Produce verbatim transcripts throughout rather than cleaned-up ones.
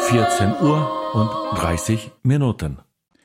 vierzehn Uhr und dreißig Minuten.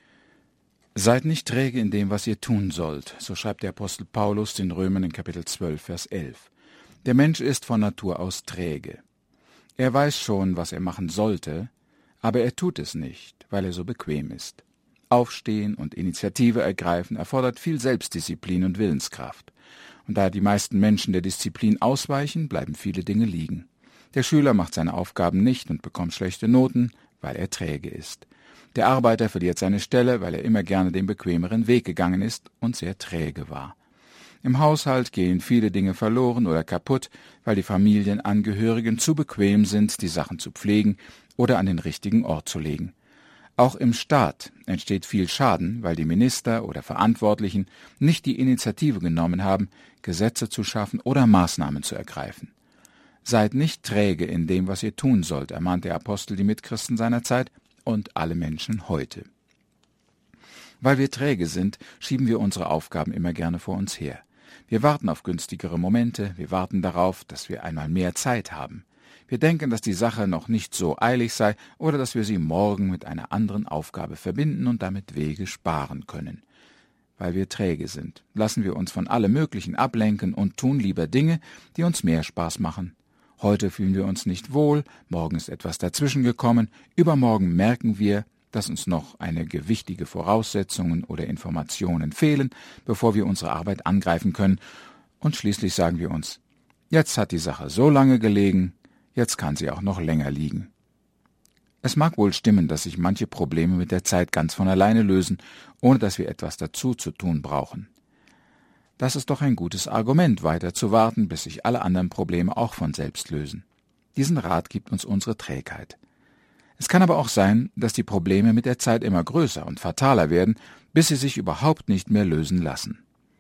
Seid nicht träge in dem, was ihr tun sollt, so schreibt der Apostel Paulus den Römern in Kapitel zwölf, Vers elf. Der Mensch ist von Natur aus träge. Er weiß schon, was er machen sollte, aber er tut es nicht, weil er so bequem ist. Aufstehen und Initiative ergreifen erfordert viel Selbstdisziplin und Willenskraft. Und da die meisten Menschen der Disziplin ausweichen, bleiben viele Dinge liegen. Der Schüler macht seine Aufgaben nicht und bekommt schlechte Noten, weil er träge ist. Der Arbeiter verliert seine Stelle, weil er immer gerne den bequemeren Weg gegangen ist und sehr träge war. Im Haushalt gehen viele Dinge verloren oder kaputt, weil die Familienangehörigen zu bequem sind, die Sachen zu pflegen oder an den richtigen Ort zu legen. Auch im Staat entsteht viel Schaden, weil die Minister oder Verantwortlichen nicht die Initiative genommen haben, Gesetze zu schaffen oder Maßnahmen zu ergreifen. Seid nicht träge in dem, was ihr tun sollt, ermahnt der Apostel die Mitchristen seiner Zeit und alle Menschen heute. Weil wir träge sind, schieben wir unsere Aufgaben immer gerne vor uns her. Wir warten auf günstigere Momente, wir warten darauf, dass wir einmal mehr Zeit haben. Wir denken, dass die Sache noch nicht so eilig sei oder dass wir sie morgen mit einer anderen Aufgabe verbinden und damit Wege sparen können. Weil wir träge sind, lassen wir uns von allem Möglichen ablenken und tun lieber Dinge, die uns mehr Spaß machen. Heute fühlen wir uns nicht wohl, morgen ist etwas dazwischen gekommen, übermorgen merken wir, dass uns noch einige wichtige Voraussetzungen oder Informationen fehlen, bevor wir unsere Arbeit angreifen können, und schließlich sagen wir uns, jetzt hat die Sache so lange gelegen, jetzt kann sie auch noch länger liegen. Es mag wohl stimmen, dass sich manche Probleme mit der Zeit ganz von alleine lösen, ohne dass wir etwas dazu zu tun brauchen. Das ist doch ein gutes Argument, weiter zu warten, bis sich alle anderen Probleme auch von selbst lösen. Diesen Rat gibt uns unsere Trägheit. Es kann aber auch sein, dass die Probleme mit der Zeit immer größer und fataler werden, bis sie sich überhaupt nicht mehr lösen lassen.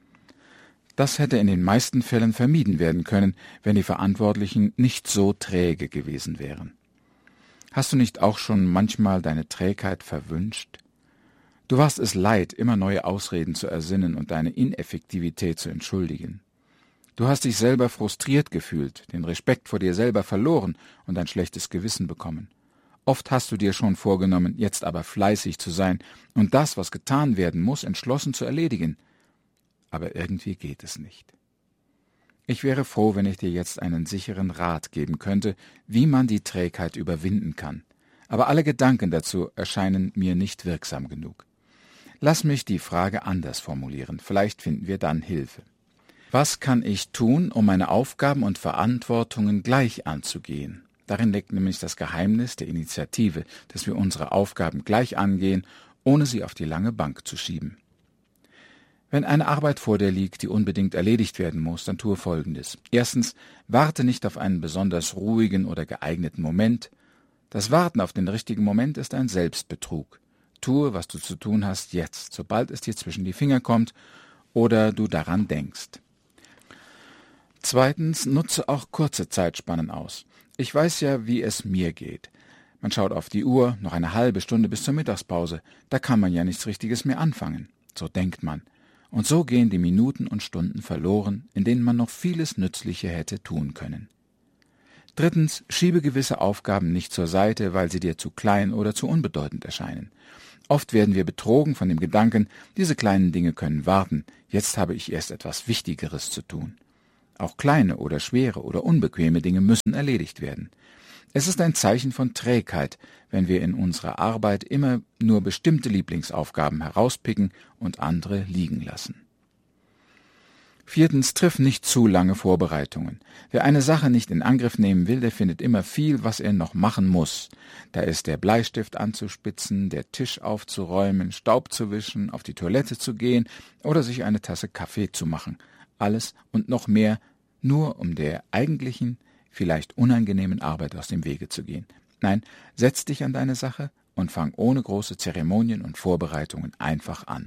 Das hätte in den meisten Fällen vermieden werden können, wenn die Verantwortlichen nicht so träge gewesen wären. Hast du nicht auch schon manchmal deine Trägheit verwünscht? Du warst es leid, immer neue Ausreden zu ersinnen und deine Ineffektivität zu entschuldigen. Du hast dich selber frustriert gefühlt, den Respekt vor dir selber verloren und ein schlechtes Gewissen bekommen. Oft hast du dir schon vorgenommen, jetzt aber fleißig zu sein und das, was getan werden muss, entschlossen zu erledigen. Aber irgendwie geht es nicht. Ich wäre froh, wenn ich dir jetzt einen sicheren Rat geben könnte, wie man die Trägheit überwinden kann. Aber alle Gedanken dazu erscheinen mir nicht wirksam genug. Lass mich die Frage anders formulieren, vielleicht finden wir dann Hilfe. Was kann ich tun, um meine Aufgaben und Verantwortungen gleich anzugehen? Darin liegt nämlich das Geheimnis der Initiative, dass wir unsere Aufgaben gleich angehen, ohne sie auf die lange Bank zu schieben. Wenn eine Arbeit vor dir liegt, die unbedingt erledigt werden muss, dann tue Folgendes. Erstens, warte nicht auf einen besonders ruhigen oder geeigneten Moment. Das Warten auf den richtigen Moment ist ein Selbstbetrug. Tue, was du zu tun hast, jetzt, sobald es dir zwischen die Finger kommt oder du daran denkst. Zweitens, nutze auch kurze Zeitspannen aus. Ich weiß ja, wie es mir geht. Man schaut auf die Uhr, noch eine halbe Stunde bis zur Mittagspause. Da kann man ja nichts Richtiges mehr anfangen. So denkt man. Und so gehen die Minuten und Stunden verloren, in denen man noch vieles Nützliche hätte tun können. Drittens, schiebe gewisse Aufgaben nicht zur Seite, weil sie dir zu klein oder zu unbedeutend erscheinen. Oft werden wir betrogen von dem Gedanken, diese kleinen Dinge können warten, jetzt habe ich erst etwas Wichtigeres zu tun. Auch kleine oder schwere oder unbequeme Dinge müssen erledigt werden. Es ist ein Zeichen von Trägheit, wenn wir in unserer Arbeit immer nur bestimmte Lieblingsaufgaben herauspicken und andere liegen lassen. Viertens, triff nicht zu lange Vorbereitungen. Wer eine Sache nicht in Angriff nehmen will, der findet immer viel, was er noch machen muss. Da ist der Bleistift anzuspitzen, der Tisch aufzuräumen, Staub zu wischen, auf die Toilette zu gehen oder sich eine Tasse Kaffee zu machen. Alles und noch mehr, nur um der eigentlichen, vielleicht unangenehmen Arbeit aus dem Wege zu gehen. Nein, setz dich an deine Sache und fang ohne große Zeremonien und Vorbereitungen einfach an.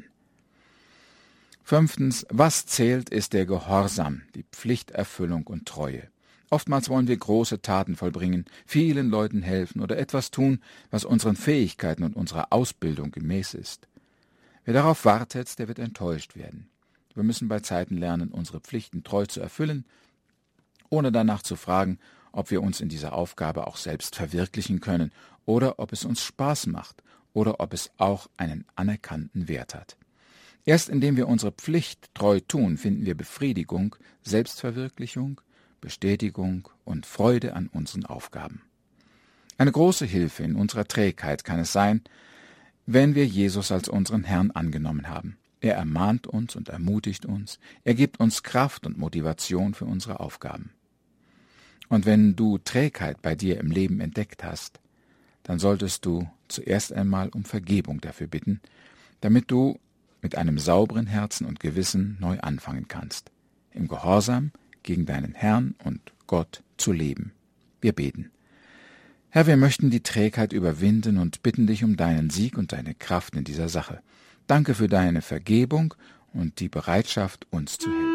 Fünftens, was zählt, ist der Gehorsam, die Pflichterfüllung und Treue. Oftmals wollen wir große Taten vollbringen, vielen Leuten helfen oder etwas tun, was unseren Fähigkeiten und unserer Ausbildung gemäß ist. Wer darauf wartet, der wird enttäuscht werden. Wir müssen bei Zeiten lernen, unsere Pflichten treu zu erfüllen, ohne danach zu fragen, ob wir uns in dieser Aufgabe auch selbst verwirklichen können oder ob es uns Spaß macht oder ob es auch einen anerkannten Wert hat. Erst indem wir unsere Pflicht treu tun, finden wir Befriedigung, Selbstverwirklichung, Bestätigung und Freude an unseren Aufgaben. Eine große Hilfe in unserer Trägheit kann es sein, wenn wir Jesus als unseren Herrn angenommen haben. Er ermahnt uns und ermutigt uns, er gibt uns Kraft und Motivation für unsere Aufgaben. Und wenn du Trägheit bei dir im Leben entdeckt hast, dann solltest du zuerst einmal um Vergebung dafür bitten, damit du mit einem sauberen Herzen und Gewissen neu anfangen kannst, im Gehorsam gegen deinen Herrn und Gott zu leben. Wir beten. Herr, wir möchten die Trägheit überwinden und bitten dich um deinen Sieg und deine Kraft in dieser Sache. Danke für deine Vergebung und die Bereitschaft, uns zu helfen.